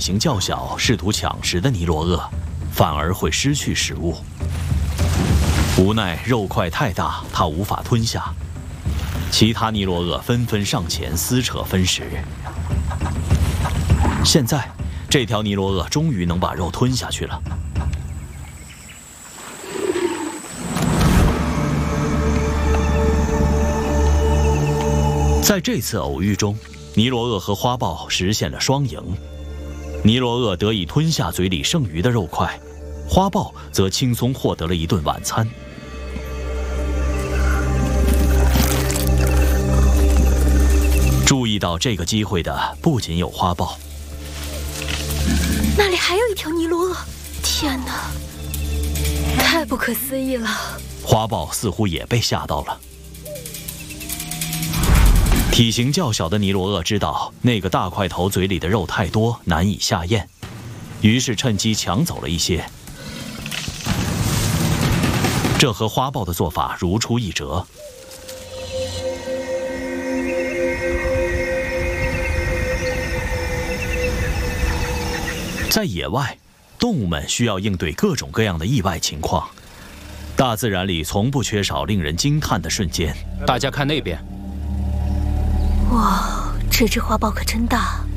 型较小、试图抢食的尼罗鳄，反而会失去食物。无奈肉块太大，它无法吞下。其他尼罗鳄纷纷上前撕扯分食。现在，这条尼罗鳄终于能把肉吞下去了。在这次偶遇中，尼罗鳄和花豹实现了双赢。尼罗鳄得以吞下嘴里剩余的肉块，花豹则轻松获得了一顿晚餐。注意到这个机会的不仅有花豹， 那里还有一条尼罗鳄！天哪，太不可思议了！ 花豹似乎也被吓到了。体型较小的尼罗鳄知道那个大块头嘴里的肉太多，难以下咽，于是趁机抢走了一些。这和花豹的做法如出一辙。在野外，动物们需要应对各种各样的意外情况。大自然里从不缺少令人惊叹的瞬间。 大家看那边， 哇，这只花豹可真大！